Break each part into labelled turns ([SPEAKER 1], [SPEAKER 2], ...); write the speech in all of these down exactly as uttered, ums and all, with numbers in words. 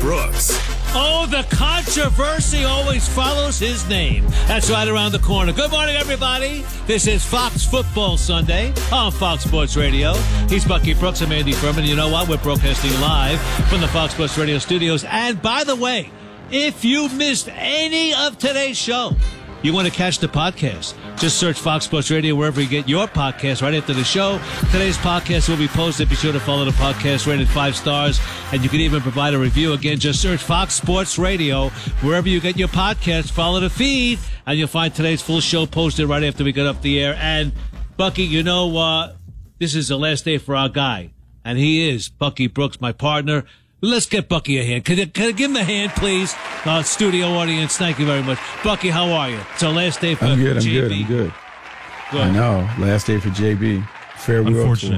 [SPEAKER 1] Brooks.
[SPEAKER 2] Oh, the controversy always follows his name. That's right around the corner. Good morning, everybody. This is Fox Football Sunday on Fox Sports Radio. He's Bucky Brooks. I'm Andy Furman. You know what? We're broadcasting live from the Fox Sports Radio studios. And by the way, if you missed any of today's show, you want to catch the podcast, just search Fox Sports Radio wherever you get your podcast right after the show. Today's podcast will be posted. Be sure to follow the podcast, rated five stars, and you can even provide a review. Again, just search Fox Sports Radio wherever you get your podcast. Follow the feed, and you'll find today's full show posted right after we get up the air. And, Bucky, you know, uh, this is the last day for our guy, and he is Bucky Brooks, my partner. Let's get Bucky a hand. Can I, can I give him a hand, please? Uh, studio audience, thank you very much. Bucky, how are you? It's our last day for
[SPEAKER 3] I'm good, I'm
[SPEAKER 2] J B.
[SPEAKER 3] good, I'm good.
[SPEAKER 2] Good.
[SPEAKER 3] I know. Last day for J B. Farewell.
[SPEAKER 4] Unfortunate.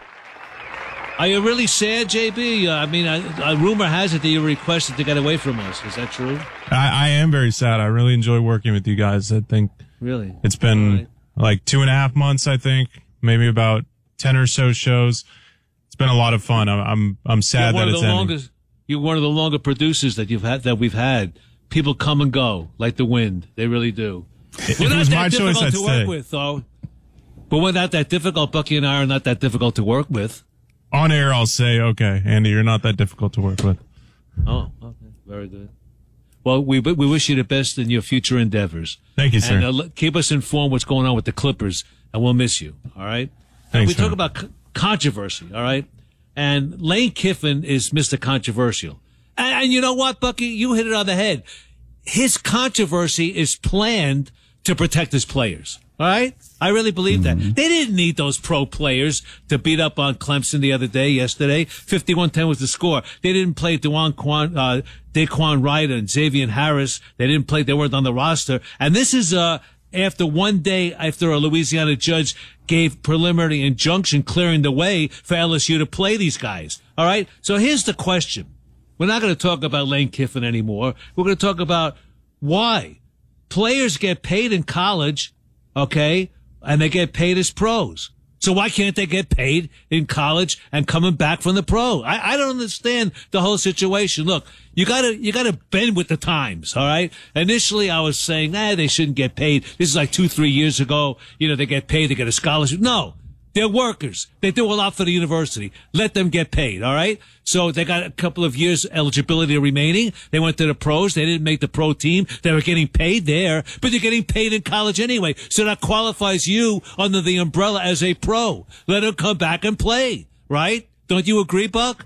[SPEAKER 2] Are you really sad, J B? Uh, I mean, a, a rumor has it that you requested to get away from us. Is that true?
[SPEAKER 4] I, I am very sad. I really enjoy working with you guys. I think
[SPEAKER 2] Really?
[SPEAKER 4] it's been
[SPEAKER 2] Right.
[SPEAKER 4] like two and a half months, I think, maybe about ten or so shows. It's been a lot of fun. I'm I'm, I'm sad
[SPEAKER 2] You're one
[SPEAKER 4] that
[SPEAKER 2] of
[SPEAKER 4] it's
[SPEAKER 2] the
[SPEAKER 4] ending.
[SPEAKER 2] longest. You're one of the longer producers that you've had that we've had. People come and go like the wind. They really do.
[SPEAKER 4] If
[SPEAKER 2] We're
[SPEAKER 4] it
[SPEAKER 2] not
[SPEAKER 4] was
[SPEAKER 2] that
[SPEAKER 4] my
[SPEAKER 2] difficult
[SPEAKER 4] choice, I'd
[SPEAKER 2] to work
[SPEAKER 4] stay.
[SPEAKER 2] with, though. But we're not that difficult. Bucky and I are not that difficult to work with.
[SPEAKER 4] On air, I'll say, okay, Andy, you're not that difficult to work with.
[SPEAKER 2] Oh, okay, very good. Well, we we wish you the best in your future endeavors.
[SPEAKER 4] Thank you, sir.
[SPEAKER 2] And uh, l- keep us informed what's going on with the Clippers, and we'll miss you. All right.
[SPEAKER 4] Thanks,
[SPEAKER 2] we talk
[SPEAKER 4] man.
[SPEAKER 2] about c- controversy. All right. And Lane Kiffin is Mister Controversial. And, and you know what, Bucky? You hit it on the head. His controversy is planned to protect his players. All right? I really believe that. They didn't need those pro players to beat up on Clemson the other day, yesterday. fifty-one ten was the score. They didn't play Dewan Quan, uh, Daquan Wright and Xavier Harris. They didn't play, they weren't on the roster. And this is, uh, after one day after a Louisiana judge gave preliminary injunction clearing the way for L S U to play these guys. All right? So here's the question. We're not going to talk about Lane Kiffin anymore. We're going to talk about why players get paid in college, okay, and they get paid as pros. So why can't they get paid in college and coming back from the pro? I, I don't understand the whole situation. Look, you gotta, you gotta bend with the times, all right? Initially, I was saying, nah, they shouldn't get paid. This is like two, three years ago. You know, they get paid, they get a scholarship. No. They're workers. They do a lot for the university. Let them get paid, all right? So they got a couple of years eligibility remaining. They went to the pros. They didn't make the pro team. They were getting paid there, but they're getting paid in college anyway. So that qualifies you under the umbrella as a pro. Let them come back and play, right? Don't you agree, Buck?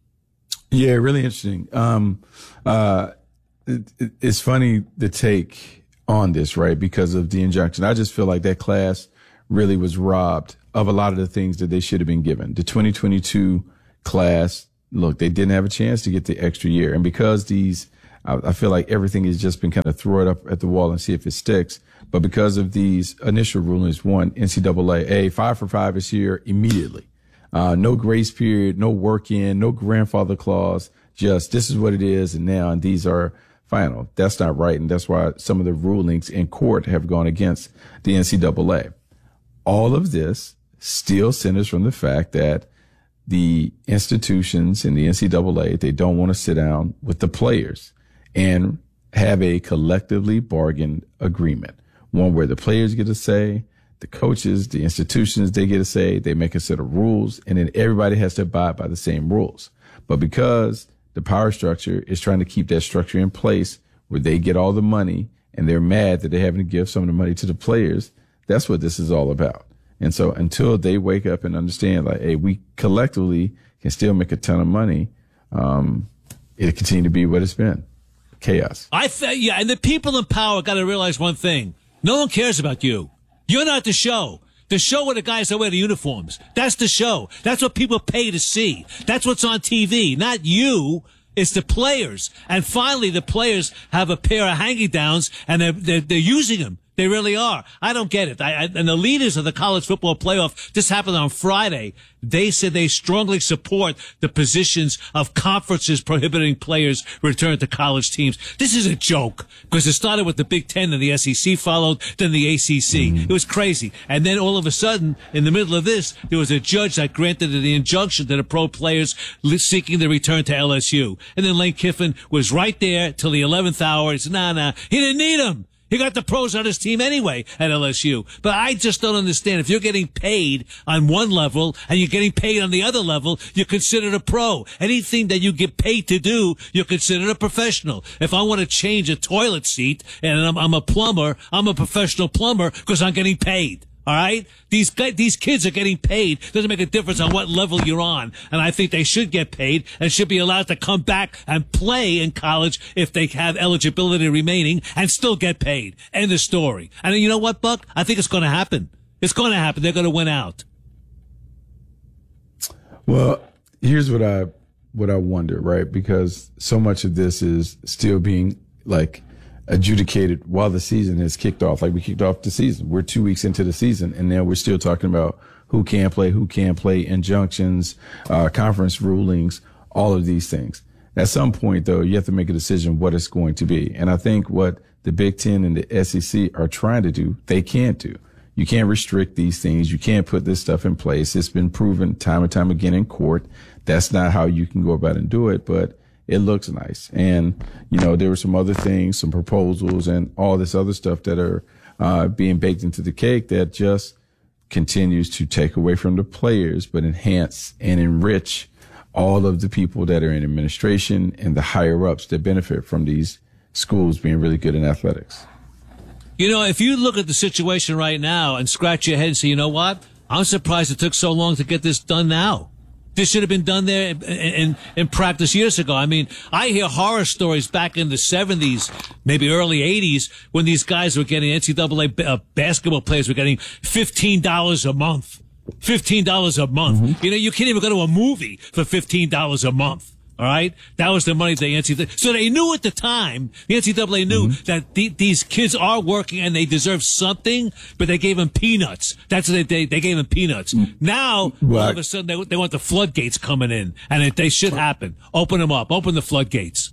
[SPEAKER 3] Yeah, really interesting. Um, uh, it, it, it's funny the take on this, right? Because of the injunction. I just feel like that class really was robbed of a lot of the things that they should have been given. The twenty twenty-two class, look, they didn't have a chance to get the extra year. And because these, I, I feel like everything has just been kind of throw it up at the wall and see if it sticks. But because of these initial rulings, one, N C double A, a five for five is here immediately. Uh, no grace period, no work in, no grandfather clause, just this is what it is. And now, and these are final. That's not right. And that's why some of the rulings in court have gone against the N C double A. All of this still centers from the fact that the institutions in the N C double A, they don't want to sit down with the players and have a collectively bargained agreement. One where the players get a say, the coaches, the institutions, they get a say, they make a set of rules, and then everybody has to abide by the same rules. But because the power structure is trying to keep that structure in place where they get all the money and they're mad that they're having to give some of the money to the players, that's what this is all about. And so until they wake up and understand, like, hey, we collectively can still make a ton of money, um, it'll continue to be what it's been. Chaos.
[SPEAKER 2] I th- yeah, and the people in power got to realize one thing. No one cares about you. You're not the show. The show are the guys that wear the uniforms. That's the show. That's what people pay to see. That's what's on T V. Not you. It's the players. And finally, the players have a pair of hanging downs, and they're, they're, they're using them. They really are. I don't get it. I, I, and the leaders of the college football playoff, this happened on Friday. They said they strongly support the positions of conferences prohibiting players return to college teams. This is a joke because it started with the Big Ten and the S E C followed, then the A C C. Mm-hmm. It was crazy. And then all of a sudden, in the middle of this, there was a judge that granted the injunction to the pro players seeking the return to L S U. And then Lane Kiffin was right there till the eleventh hour. He said, nah, nah, he didn't need him. He got the pros on his team anyway at L S U. But I just don't understand. If you're getting paid on one level and you're getting paid on the other level, you're considered a pro. Anything that you get paid to do, you're considered a professional. If I want to change a toilet seat and I'm, I'm a plumber, I'm a professional plumber because I'm getting paid. All right? These these kids are getting paid. Doesn't make a difference on what level you're on. And I think they should get paid and should be allowed to come back and play in college if they have eligibility remaining and still get paid. End of story. And you know what, Buck? I think it's going to happen. It's going to happen. They're going to win out.
[SPEAKER 3] Well, here's what I what I wonder, right? Because so much of this is still being like adjudicated while the season has kicked off. Like we kicked off the season. We're two weeks into the season and now we're still talking about who can play, who can't play, injunctions, uh, conference rulings, all of these things. At some point though, you have to make a decision what it's going to be. And I think what the Big Ten and the S E C are trying to do, they can't do. You can't restrict these things. You can't put this stuff in place. It's been proven time and time again in court. That's not how you can go about and do it, but it looks nice. And, you know, there were some other things, some proposals and all this other stuff that are uh, being baked into the cake that just continues to take away from the players, but enhance and enrich all of the people that are in administration and the higher ups that benefit from these schools being really good in athletics.
[SPEAKER 2] You know, if you look at the situation right now and scratch your head and say, you know what? I'm surprised it took so long to get this done now. This should have been done there in, in, in practice years ago. I mean, I hear horror stories back in the seventies, maybe early eighties, when these guys were getting N C double A uh, basketball players were getting fifteen dollars a month. fifteen dollars a month. Mm-hmm. You know, you can't even go to a movie for fifteen dollars a month. All right? That was the money the N C double A. So they knew at the time, the N C double A knew mm-hmm. that the, these kids are working and they deserve something, but they gave them peanuts. That's what they, they, they gave them peanuts. Mm-hmm. Now, well, all of a sudden, they, they want the floodgates coming in, and it, they should happen. Open them up. Open the floodgates.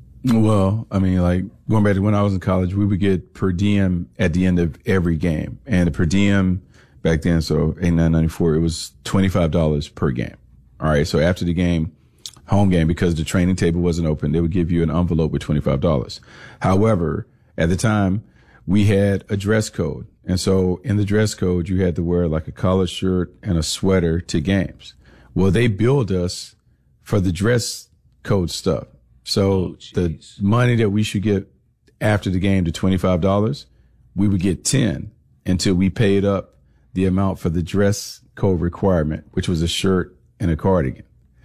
[SPEAKER 3] Well, I mean, like, going back to when I was in college, we would get per diem at the end of every game. And the per diem back then, so eighty-nine, ninety-four, it was twenty-five dollars per game. All right, so after the game, home game, because the training table wasn't open, they would give you an envelope with twenty-five dollars. However, at the time, we had a dress code. And so in the dress code, you had to wear like a collared shirt and a sweater to games. Well, they billed us for the dress code stuff. So oh, the money that we should get after the game, to twenty-five dollars, we would get ten until we paid up the amount for the dress code requirement, which was a shirt and a cardigan.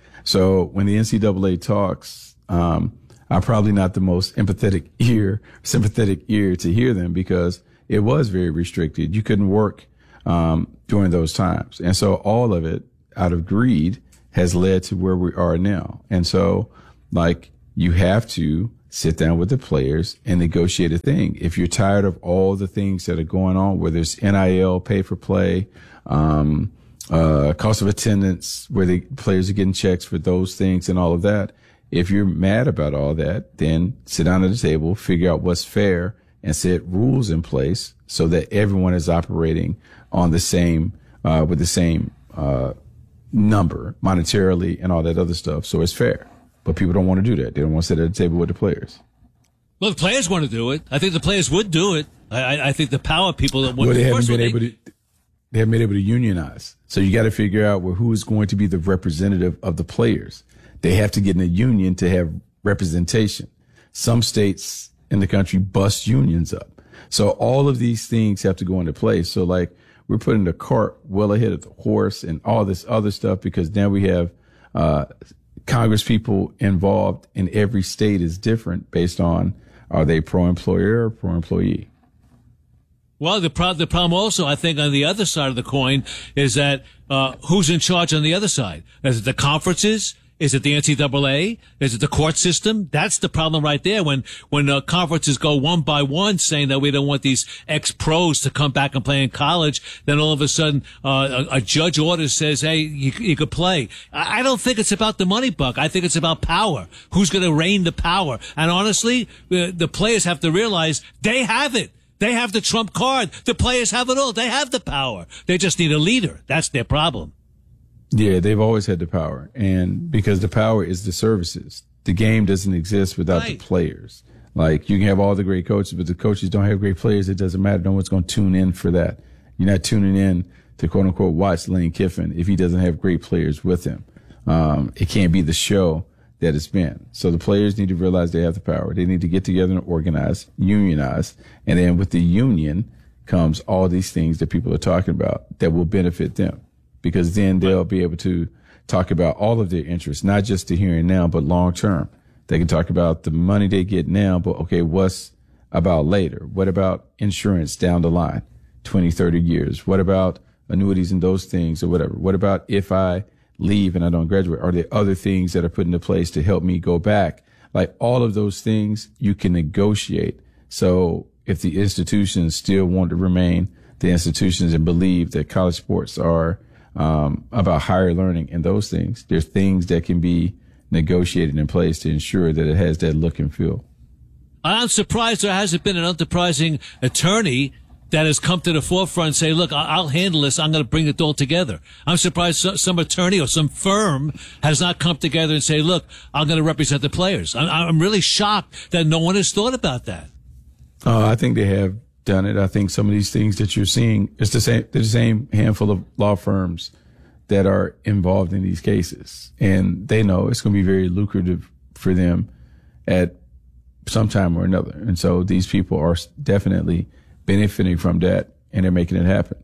[SPEAKER 3] So when the N C double A talks, um, I'm probably not the most empathetic ear, sympathetic ear to hear them because it was very restricted. You couldn't work um, during those times. And so all of it out of greed has led to where we are now. And so like you have to sit down with the players and negotiate a thing. If you're tired of all the things that are going on, whether it's N I L, pay for play, um, uh, cost of attendance, where the players are getting checks for those things and all of that. If you're mad about all that, then sit down at the table, figure out what's fair and set rules in place so that everyone is operating on the same, uh, with the same, uh, number monetarily and all that other stuff. So it's fair, but people don't want to do that. They don't want to sit at the table with the players.
[SPEAKER 2] Well, the players want to do it. I think the players would do it. I, I think the power people that would.
[SPEAKER 3] Well, they haven't been able to. They haven't been able to unionize. So you got to figure out well, who is going to be the representative of the players. They have to get in a union to have representation. Some states in the country bust unions up. So all of these things have to go into place. So like we're putting the cart well ahead of the horse and all this other stuff because now we have, uh, Congress people involved in every state is different based on are they pro-employer or pro-employee?
[SPEAKER 2] Well, the, pro- the problem also, I think, on the other side of the coin is that uh, who's in charge on the other side? Is it the conferences? Is it the N C double A? Is it the court system? That's the problem right there. When when uh, conferences go one by one saying that we don't want these ex-pros to come back and play in college, then all of a sudden uh, a, a judge order says, hey, you, you could play. I, I don't think it's about the money, Buck. I think it's about power. Who's going to reign the power? And honestly, the, the players have to realize they have it. They have the trump card. The players have it all. They have the power. They just need a leader. That's their problem.
[SPEAKER 3] Yeah, they've always had the power. And because the power is the services, the game doesn't exist without
[SPEAKER 2] Right.
[SPEAKER 3] the players. Like, you can have all the great coaches, but the coaches don't have great players. It doesn't matter. No one's going to tune in for that. You're not tuning in to quote unquote watch Lane Kiffin if he doesn't have great players with him. Um, it can't be the show that it's been. So the players need to realize they have the power. They need to get together and organize, unionize. And then with the union comes all these things that people are talking about that will benefit them. Because then they'll be able to talk about all of their interests, not just the here and now, but long term. They can talk about the money they get now, but okay, what's about later? What about insurance down the line, twenty, thirty years? What about annuities and those things or whatever? What about if I leave and I don't graduate? Are there other things that are put into place to help me go back? Like all of those things you can negotiate. So if the institutions still want to remain the institutions and believe that college sports are Um, about higher learning and those things, there's things that can be negotiated in place to ensure that it has that look and feel.
[SPEAKER 2] I'm surprised there hasn't been an enterprising attorney that has come to the forefront and say, look, I- I'll handle this. I'm going to bring it all together. I'm surprised so- some attorney or some firm has not come together and say, look, I'm going to represent the players. I'm, I'm really shocked that no one has thought about that.
[SPEAKER 3] Uh, I think they have done it. I think some of these things that you're seeing, it's the same, the same handful of law firms that are involved in these cases. And they know it's going to be very lucrative for them at some time or another. And so these people are definitely benefiting from that, and they're making it happen.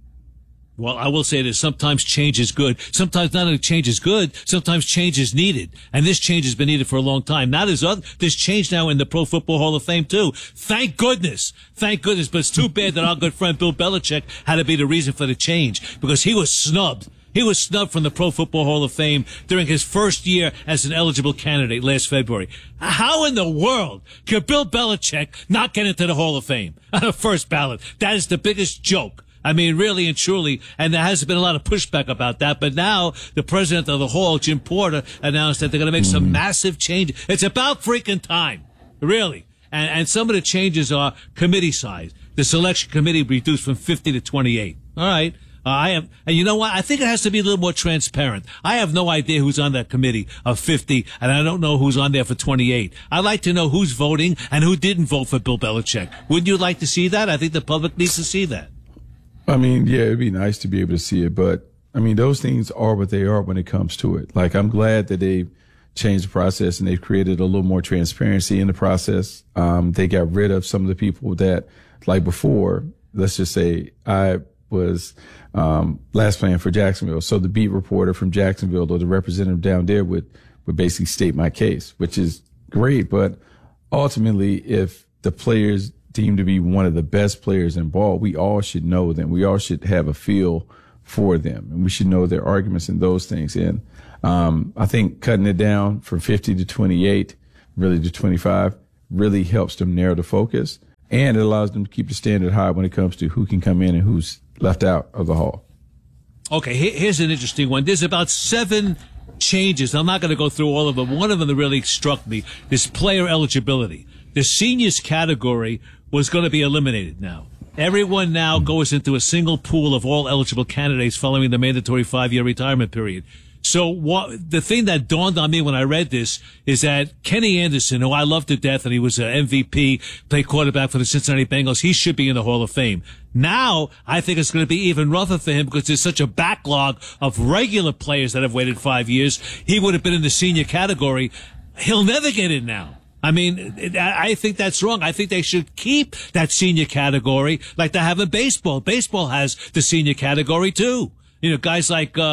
[SPEAKER 2] Well, I will say this. Sometimes change is good. Sometimes not only change is good, sometimes change is needed. And this change has been needed for a long time. Now there's other, there's change now in the Pro Football Hall of Fame too. Thank goodness. Thank goodness. But it's too bad that our good friend Bill Belichick had to be the reason for the change because he was snubbed. He was snubbed from the Pro Football Hall of Fame during his first year as an eligible candidate last February. How in the world could Bill Belichick not get into the Hall of Fame on the first ballot? That is the biggest joke. I mean, really and truly, and there has been a lot of pushback about that. But now the president of the hall, Jim Porter, announced that they're going to make some
[SPEAKER 3] Mm-hmm.
[SPEAKER 2] massive changes. It's about freaking time, really. And, and some of the changes are committee size. The selection committee reduced from fifty to twenty-eight. All right. Uh, I have, and you know what? I think it has to be a little more transparent. I have no idea who's on that committee of fifty, and I don't know who's on there for twenty-eight. I'd like to know who's voting and who didn't vote for Bill Belichick. Wouldn't you like to see that? I think the public needs to see that.
[SPEAKER 3] I mean, yeah, it'd be nice to be able to see it, but I mean, those things are what they are when it comes to it. Like, I'm glad that they've changed the process and they've created a little more transparency in the process. Um, they got rid of some of the people that, like before, let's just say I was, um, last playing for Jacksonville. So the beat reporter from Jacksonville or the representative down there would, would basically state my case, which is great. But ultimately, if the players deemed to be one of the best players in ball, we all should know them. We all should have a feel for them, and we should know their arguments and those things. And um, I think cutting it down from fifty to twenty-eight, really to twenty-five, really helps them narrow the focus, and it allows them to keep the standard high when it comes to who can come in and who's left out of the hall.
[SPEAKER 2] Okay, here's an interesting one. There's about seven changes. I'm not going to go through all of them. One of them that really struck me is player eligibility. The seniors category was going to be eliminated now. Everyone now goes into a single pool of all eligible candidates following the mandatory five-year retirement period. So what, the thing that dawned on me when I read this is that Kenny Anderson, who I love to death, and he was an M V P, played quarterback for the Cincinnati Bengals, he should be in the Hall of Fame. Now, I think it's going to be even rougher for him because there's such a backlog of regular players that have waited five years. He would have been in the senior category. He'll never get in now. I mean, I think that's wrong. I think they should keep that senior category like they have in baseball. Baseball has the senior category too. You know, guys like, uh,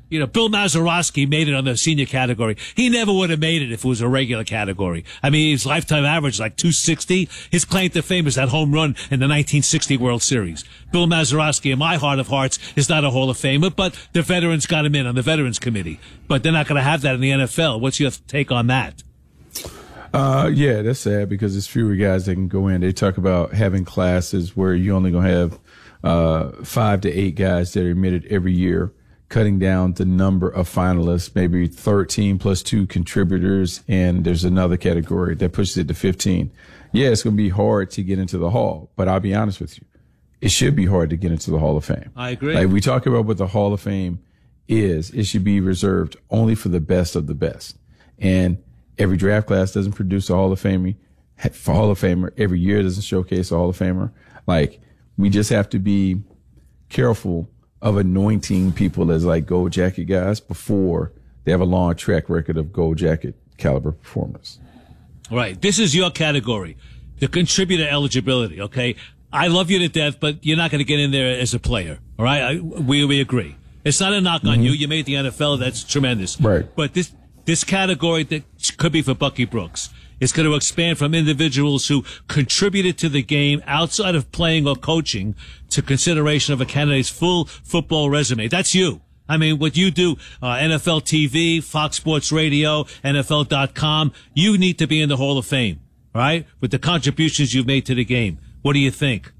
[SPEAKER 2] You know, Bill Mazeroski made it on the senior category. He never would have made it if it was a regular category. I mean, his lifetime average is like two sixty. His claim to fame is that home run in the nineteen sixty World Series. Bill Mazeroski, in my heart of hearts, is not a Hall of Famer, but the veterans got him in on the Veterans Committee. But they're not going to have that in the N F L. What's your take on that?
[SPEAKER 3] Uh, yeah, that's sad because there's fewer guys that can go in. They talk about having classes where you only going to have uh, five to eight guys that are admitted every year, cutting down the number of finalists, maybe thirteen plus two contributors, and there's another category that pushes it to fifteen. Yeah, it's going to be hard to get into the Hall, but I'll be honest with you. It should be hard to get into the Hall of Fame.
[SPEAKER 2] I agree.
[SPEAKER 3] Like we talk about what the Hall of Fame is, it should be reserved only for the best of the best. And every draft class doesn't produce a Hall of Famer. Hall of Famer every year doesn't showcase a Hall of Famer. Like we just have to be careful of anointing people as like gold jacket guys before they have a long track record of gold jacket caliber performance.
[SPEAKER 2] Right. This is your category, the contributor eligibility. Okay. I love you to death, but you're not going to get in there as a player. All right. I, we, we agree. It's not a knock on mm-hmm. you. You made the N F L. That's tremendous.
[SPEAKER 3] Right.
[SPEAKER 2] But this, this category that could be for Bucky Brooks. It's going to expand from individuals who contributed to the game outside of playing or coaching to consideration of a candidate's full football resume. That's you. I mean, what you do, uh, N F L T V, Fox Sports Radio, N F L dot com, you need to be in the Hall of Fame, right? With the contributions you've made to the game. What do you think?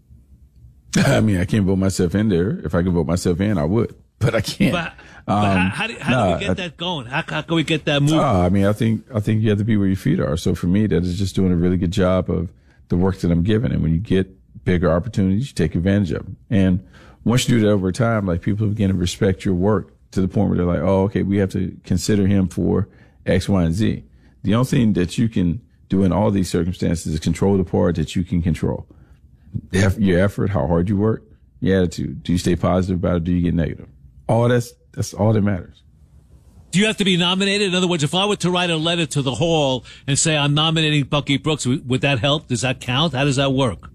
[SPEAKER 3] I mean, I can't vote myself in there. If I could vote myself in, I would, but I can't.
[SPEAKER 2] But, but um, how, how, do, how nah, do we get I, that going? How, how can we get that moving?
[SPEAKER 3] Uh, I mean, I think I think you have to be where your feet are. So for me, that is just doing a really good job of the work that I'm given. And when you get bigger opportunities, you take advantage of them. And once you do that over time, like people begin to respect your work to the point where they're like, oh, okay, we have to consider him for X, Y, and Z. The only thing that you can do in all these circumstances is control the part that you can control. Your effort, how hard you work, your attitude. Do you stay positive about it? Do you get negative? All that's, that's all that matters.
[SPEAKER 2] Do you have to be nominated? In other words, if I were to write a letter to the Hall and say I'm nominating Bucky Brooks, would that help? Does that count? How does that work?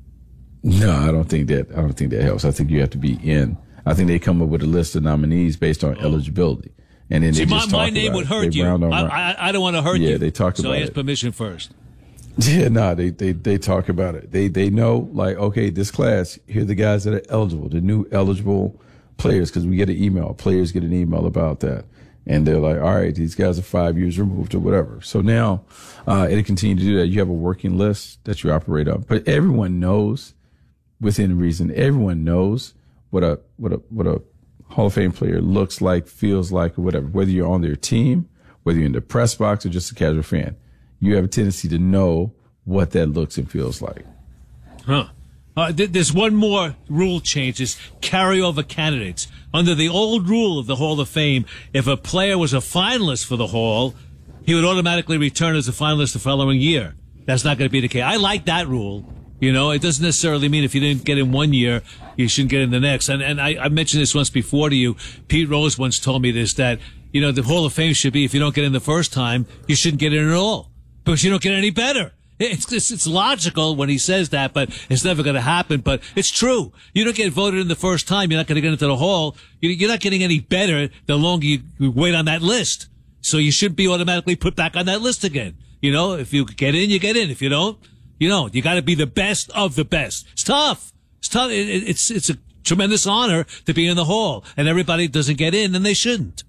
[SPEAKER 3] No, I don't think that, I don't think that helps. I think you have to be in. I think they come up with a list of nominees based on oh. eligibility. And then
[SPEAKER 2] See,
[SPEAKER 3] they
[SPEAKER 2] my,
[SPEAKER 3] just
[SPEAKER 2] my
[SPEAKER 3] talk
[SPEAKER 2] name
[SPEAKER 3] about
[SPEAKER 2] would
[SPEAKER 3] it.
[SPEAKER 2] hurt
[SPEAKER 3] They
[SPEAKER 2] you.
[SPEAKER 3] round on
[SPEAKER 2] I,
[SPEAKER 3] round.
[SPEAKER 2] I, I don't want to hurt
[SPEAKER 3] yeah,
[SPEAKER 2] you.
[SPEAKER 3] Yeah, they talk
[SPEAKER 2] so
[SPEAKER 3] about it.
[SPEAKER 2] So I ask permission first.
[SPEAKER 3] Yeah, no, they, they, they talk about it. They, they know, like, okay, this class, here are the guys that are eligible, the new eligible players, because we get an email. Players get an email about that. And they're like, all right, these guys are five years removed or whatever. So now, uh, it'll continue to do that. You have a working list that you operate on. But everyone knows, within reason, everyone knows what a, what a, what a Hall of Fame player looks like, feels like, or whatever. Whether you're on their team, whether you're in the press box or just a casual fan, you have a tendency to know what that looks and feels like.
[SPEAKER 2] Huh. Uh, th- there's one more rule change, is carryover candidates. Under the old rule of the Hall of Fame, if a player was a finalist for the Hall, he would automatically return as a finalist the following year. That's not going to be the case. I like that rule. You know, it doesn't necessarily mean if you didn't get in one year, you shouldn't get in the next. And, and I, I mentioned this once before to you. Pete Rose once told me this, that, you know, the Hall of Fame should be, if you don't get in the first time, you shouldn't get in at all. Because you don't get any better. It's, it's, it's logical when he says that, but it's never going to happen. But it's true. You don't get voted in the first time, you're not going to get into the Hall. You're not getting any better the longer you wait on that list. So you should be automatically put back on that list again. You know, if you get in, you get in. If you don't, you don't. You got to be the best of the best. It's tough. It's tough. It, it, it's it's a tremendous honor to be in the Hall, and everybody doesn't get in, and they shouldn't.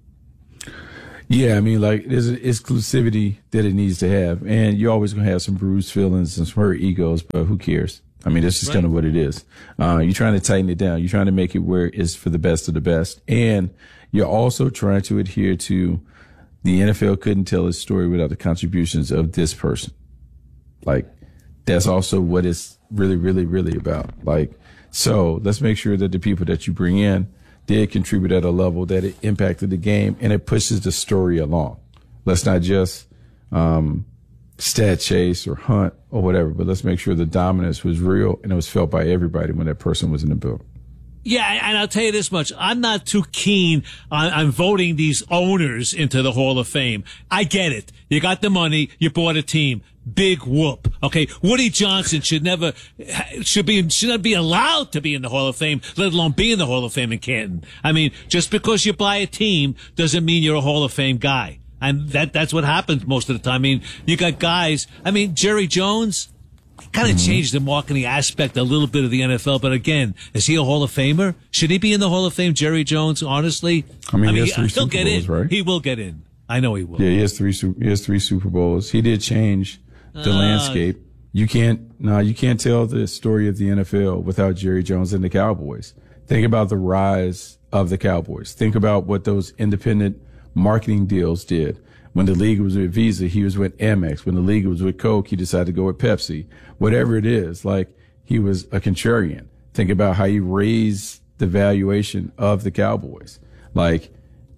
[SPEAKER 3] Yeah, I mean, like, there's an exclusivity that it needs to have. And you're always going to have some bruised feelings and some hurt egos, but who cares? I mean, that's just right. kind of what it is. Uh, you're trying to tighten it down. You're trying to make it where it's for the best of the best. And you're also trying to adhere to the N F L couldn't tell its story without the contributions of this person. Like, that's also what it's really, really, really about. Like, so let's make sure that the people that you bring in did contribute at a level that it impacted the game and it pushes the story along. Let's not just um, stat chase or hunt or whatever, but let's make sure the dominance was real and it was felt by everybody when that person was in the building.
[SPEAKER 2] Yeah, and I'll tell you this much. I'm not too keen on, on voting these owners into the Hall of Fame. I get it. You got the money. You bought a team. Big whoop. Okay. Woody Johnson should never, should be, should not be allowed to be in the Hall of Fame, let alone be in the Hall of Fame in Canton. I mean, just because you buy a team doesn't mean you're a Hall of Fame guy. And that, that's what happens most of the time. I mean, you got guys, I mean, Jerry Jones kind of mm-hmm. changed the marketing aspect a little bit of the N F L. But again, is he a Hall of Famer? Should he be in the Hall of Fame, Jerry Jones, honestly?
[SPEAKER 3] I mean,
[SPEAKER 2] I
[SPEAKER 3] he
[SPEAKER 2] mean
[SPEAKER 3] has three
[SPEAKER 2] he'll
[SPEAKER 3] Super
[SPEAKER 2] get
[SPEAKER 3] Bowls,
[SPEAKER 2] in.
[SPEAKER 3] right?
[SPEAKER 2] He will get in. I know he will.
[SPEAKER 3] Yeah, he has three, he has three Super Bowls. He did change the uh, landscape. You can't, no, you can't tell the story of the N F L without Jerry Jones and the Cowboys. Think about the rise of the Cowboys. Think about what those independent marketing deals did. When the league was with Visa, he was with Amex. When the league was with Coke, he decided to go with Pepsi. Whatever it is, like, he was a contrarian. Think about how he raised the valuation of the Cowboys, like,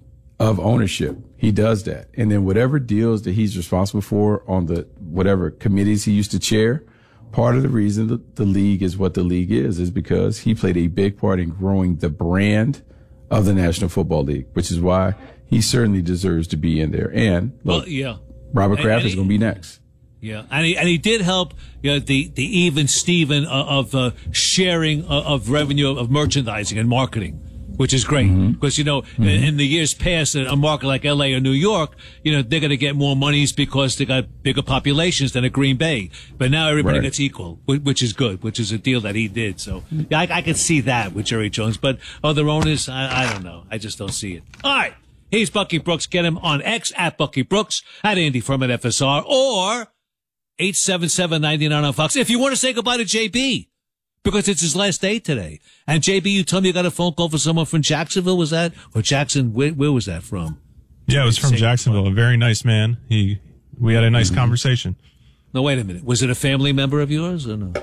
[SPEAKER 3] of ownership. He does that. And then whatever deals that he's responsible for on the whatever committees he used to chair, part of the reason that the league is what the league is, is because he played a big part in growing the brand of the National Football League, which is why he certainly deserves to be in there. And look, well, yeah, Robert Kraft and, and is going to be next.
[SPEAKER 2] Yeah, and he and he did help, you know, the the even Steven of, of uh, sharing of, of revenue of merchandising and marketing, which is great mm-hmm. because you know mm-hmm. in, in the years past, a market like L A or New York, you know, they're going to get more monies because they got bigger populations than a Green Bay. But now everybody
[SPEAKER 3] right.
[SPEAKER 2] gets equal, which is good, which is a deal that he did. So yeah, I, I can see that with Jerry Jones, but other owners, I, I don't know, I just don't see it. All right. He's Bucky Brooks. Get him on X at Bucky Brooks, at Andy Furman F S R, or eight seven seven, nine nine on Fox. If you want to say goodbye to J B, because it's his last day today. And J B, you told me you got a phone call for someone from Jacksonville, was that? Or Jackson, where, where was that from?
[SPEAKER 4] Yeah, it was from Jacksonville. Goodbye. A very nice man. He, we had a nice mm-hmm. conversation.
[SPEAKER 2] No, wait a minute. Was it a family member of yours or no?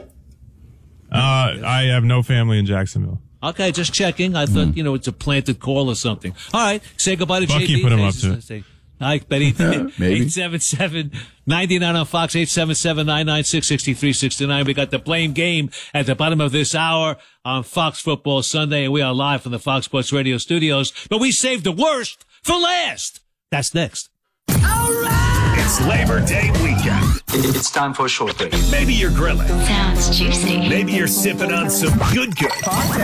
[SPEAKER 4] Uh, I have no family in Jacksonville.
[SPEAKER 2] Okay, just checking. I thought, mm. you know, it's a planted call or something. All right, say goodbye to
[SPEAKER 4] Bucky
[SPEAKER 2] J B.
[SPEAKER 4] Put him up to it.
[SPEAKER 2] I bet he did.
[SPEAKER 3] Maybe.
[SPEAKER 2] eight seven seven, nine nine on Fox, eight seven seven, nine nine six, six three six nine. We got the Blame Game at the bottom of this hour on Fox Football Sunday, and we are live from the Fox Sports Radio studios. But we saved the worst for last. That's next.
[SPEAKER 1] All right! It's Labor Day weekend.
[SPEAKER 5] It's time for a short break.
[SPEAKER 1] Maybe you're grilling.
[SPEAKER 6] Sounds juicy.
[SPEAKER 1] Maybe you're sipping on some good good.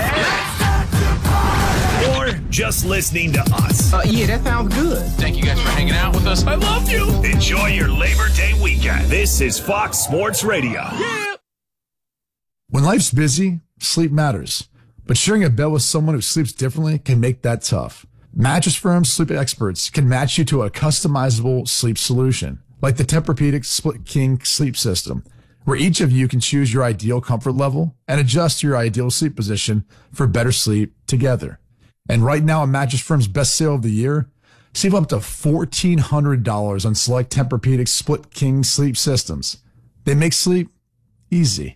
[SPEAKER 1] Or just listening to us.
[SPEAKER 7] Uh, yeah, that sounds good.
[SPEAKER 8] Thank you guys for hanging out with us. I love you.
[SPEAKER 1] Enjoy your Labor Day weekend. This is Fox Sports Radio.
[SPEAKER 8] Yeah.
[SPEAKER 9] When life's busy, sleep matters. But sharing a bed with someone who sleeps differently can make that tough. Mattress Firm sleep experts can match you to a customizable sleep solution, like the Tempur-Pedic Split King sleep system, where each of you can choose your ideal comfort level and adjust your ideal sleep position for better sleep together. And right now, on Mattress Firm's best sale of the year, save up to fourteen hundred dollars on select Tempur-Pedic Split King sleep systems. They make sleep easy.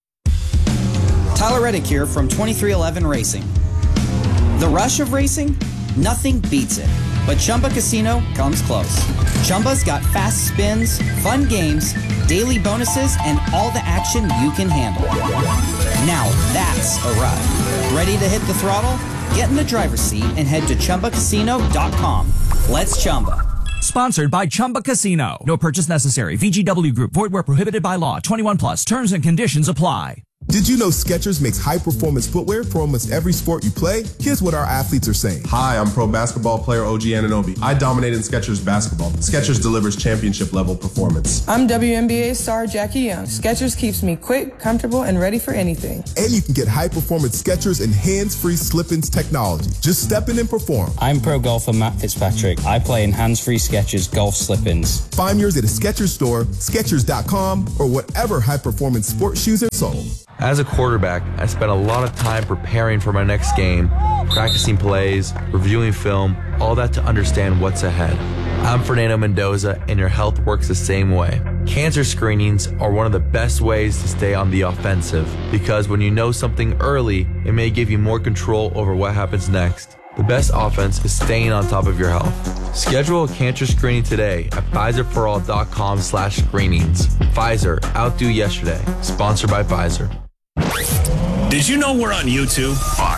[SPEAKER 10] Tyler Reddick here from twenty-three eleven Racing. The rush of racing? Nothing beats it. But Chumba Casino comes close. Chumba's got fast spins, fun games, daily bonuses, and all the action you can handle. Now that's a ride. Ready to hit the throttle? Get in the driver's seat and head to Chumba Casino dot com. Let's Chumba.
[SPEAKER 11] Sponsored by Chumba Casino. No purchase necessary. V G W Group. Void where prohibited by law. twenty-one plus. Terms and conditions apply.
[SPEAKER 12] Did you know Skechers makes high-performance footwear for almost every sport you play? Here's what our athletes are saying.
[SPEAKER 13] Hi, I'm pro basketball player O G Anunoby. I dominate in Skechers basketball. Skechers delivers championship-level performance.
[SPEAKER 14] I'm W N B A star Jackie Young. Skechers keeps me quick, comfortable, and ready for anything.
[SPEAKER 12] And you can get high-performance Skechers and hands-free slip-ins technology. Just step in and perform.
[SPEAKER 15] I'm pro golfer Matt Fitzpatrick. I play in hands-free Skechers golf slip-ins.
[SPEAKER 12] Find yours at a Skechers store, Skechers dot com, or whatever high-performance sports shoes are sold.
[SPEAKER 16] As a quarterback, I spent a lot of time preparing for my next game, practicing plays, reviewing film, all that to understand what's ahead. I'm Fernando Mendoza, and your health works the same way. Cancer screenings are one of the best ways to stay on the offensive, because when you know something early, it may give you more control over what happens next. The best offense is staying on top of your health. Schedule a cancer screening today at Pfizer for all dot com slash screenings. Pfizer, outdo yesterday. Sponsored by Pfizer.
[SPEAKER 1] Did you know we're on YouTube?
[SPEAKER 17] Fox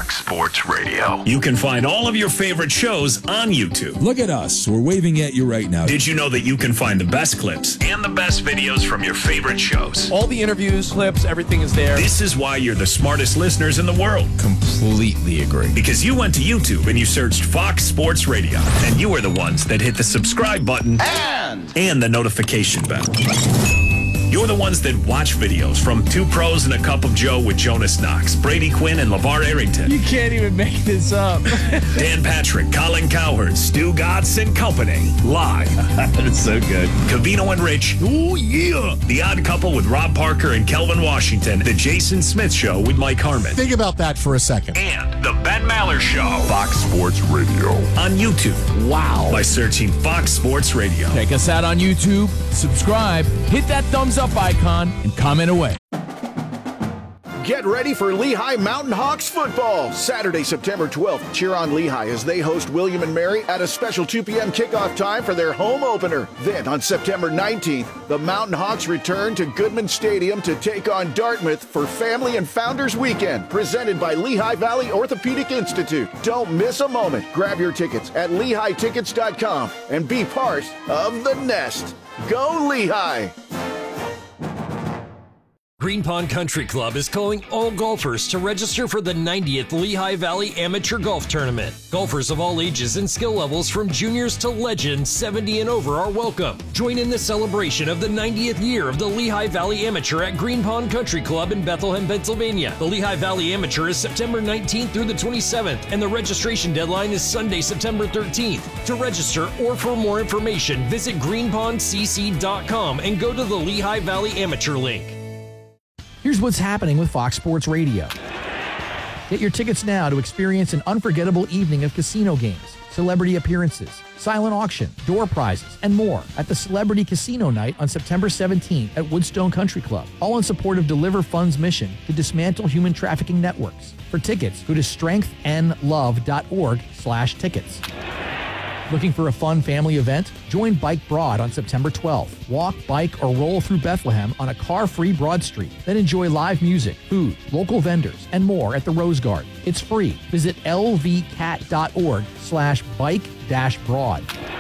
[SPEAKER 1] Fox Sports Radio. You can find all of your favorite shows on YouTube.
[SPEAKER 5] Look at us. We're waving at you right now.
[SPEAKER 1] Did you know that you can find the best clips and the best videos from your favorite shows?
[SPEAKER 8] All the interviews, clips, everything is there.
[SPEAKER 1] This is why you're the smartest listeners in the world.
[SPEAKER 5] Completely agree.
[SPEAKER 1] Because you went to YouTube and you searched Fox Sports Radio, and you are the ones that hit the subscribe button and, and the notification bell. You're the ones that watch videos from Two Pros and a Cup of Joe with Jonas Knox, Brady Quinn, and LeVar Arrington.
[SPEAKER 8] You can't even make this up.
[SPEAKER 1] Dan Patrick, Colin Cowherd, Stu Gatz and Company. Live. That's so good. Cavino and Rich. Oh, yeah. The Odd Couple with Rob Parker and Kelvin Washington. The Jason Smith Show with Mike Harmon.
[SPEAKER 6] Think about that for a second.
[SPEAKER 1] And The Ben Maller Show. Fox Sports Radio. On YouTube.
[SPEAKER 8] Wow.
[SPEAKER 1] By searching Fox Sports Radio.
[SPEAKER 8] Check us out on YouTube. Subscribe. Hit that thumbs up icon and comment away.
[SPEAKER 7] Get ready for Lehigh Mountain Hawks football. Saturday, September twelfth. Cheer on Lehigh as they host William and Mary at a special two p.m. kickoff time for their home opener. Then on September nineteenth, the Mountain Hawks return to Goodman Stadium to take on Dartmouth for Family and Founders Weekend, presented by Lehigh Valley Orthopedic Institute. Don't miss a moment. Grab your tickets at lehigh tickets dot com and be part of the nest. Go Lehigh!
[SPEAKER 17] Green Pond Country Club is calling all golfers to register for the ninetieth Lehigh Valley Amateur Golf Tournament. Golfers of all ages and skill levels from juniors to legends seventy and over are welcome. Join in the celebration of the ninetieth year of the Lehigh Valley Amateur at Green Pond Country Club in Bethlehem, Pennsylvania. The Lehigh Valley Amateur is September nineteenth through the twenty-seventh, and the registration deadline is Sunday, September thirteenth. To register or for more information, visit green pond c c dot com and go to the Lehigh Valley Amateur link.
[SPEAKER 18] Here's what's happening with Fox Sports Radio. Get your tickets now to experience an unforgettable evening of casino games, celebrity appearances, silent auction, door prizes, and more at the Celebrity Casino Night on September seventeenth at Woodstone Country Club, all in support of Deliver Fund's mission to dismantle human trafficking networks. For tickets, go to strength n love dot org slash tickets. Looking for a fun family event? Join Bike Broad on September twelfth. Walk, bike, or roll through Bethlehem on a car-free Broad Street. Then enjoy live music, food, local vendors, and more at the Rose Garden. It's free. Visit l v cat dot org slash bike dash broad.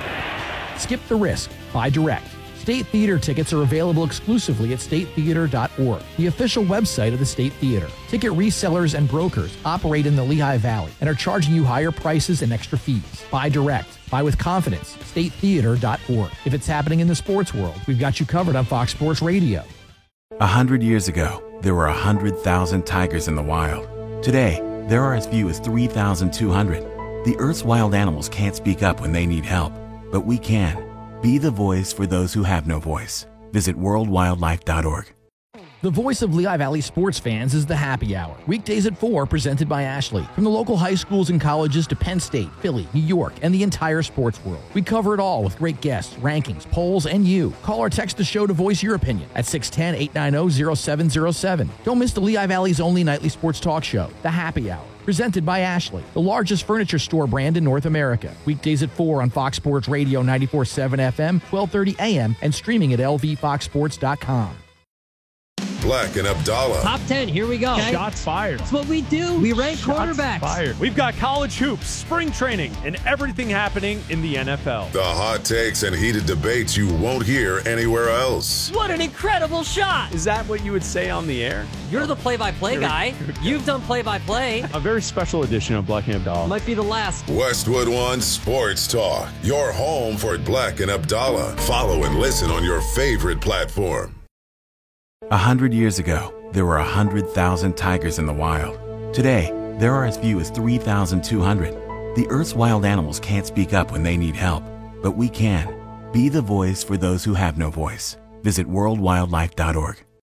[SPEAKER 18] Skip the risk. Buy direct. State Theater tickets are available exclusively at state theater dot org, the official website of the State Theater. Ticket resellers and brokers operate in the Lehigh Valley and are charging you higher prices and extra fees. Buy direct. Buy with confidence. state theater dot org. If it's happening in the sports world, we've got you covered on Fox Sports Radio.
[SPEAKER 19] A hundred years ago, there were a hundred thousand tigers in the wild. Today, there are as few as three thousand two hundred. The Earth's wild animals can't speak up when they need help, but we can. Be the voice for those who have no voice. Visit world wildlife dot org.
[SPEAKER 18] The voice of Lehigh Valley sports fans is the Happy Hour. Weekdays at four, presented by Ashley. From the local high schools and colleges to Penn State, Philly, New York, and the entire sports world. We cover it all with great guests, rankings, polls, and you. Call or text the show to voice your opinion at six one zero, eight nine zero, zero seven zero seven. Don't miss the Lehigh Valley's only nightly sports talk show, The Happy Hour. Presented by Ashley, the largest furniture store brand in North America. Weekdays at four on Fox Sports Radio ninety-four point seven F M, twelve thirty A M, and streaming at l v fox sports dot com.
[SPEAKER 20] Black and Abdallah.
[SPEAKER 21] Top ten, here we go.
[SPEAKER 22] Okay. Shots fired.
[SPEAKER 21] That's what we do. We rank
[SPEAKER 22] Shots
[SPEAKER 21] quarterbacks.
[SPEAKER 22] Fired. We've got college hoops, spring training, and everything happening in the N F L.
[SPEAKER 20] The hot takes and heated debates you won't hear anywhere else.
[SPEAKER 21] What an incredible shot.
[SPEAKER 22] Is that what you would say on the air?
[SPEAKER 21] You're the play-by-play guy. You've done play-by-play.
[SPEAKER 22] A very special edition of Black and Abdallah.
[SPEAKER 21] Might be the last.
[SPEAKER 20] Westwood One Sports Talk. Your home for Black and Abdallah. Follow and listen on your favorite platform.
[SPEAKER 19] A hundred years ago, there were a hundred thousand tigers in the wild. Today, there are as few as three thousand two hundred. The Earth's wild animals can't speak up when they need help, but we can. Be the voice for those who have no voice. Visit world wildlife dot org.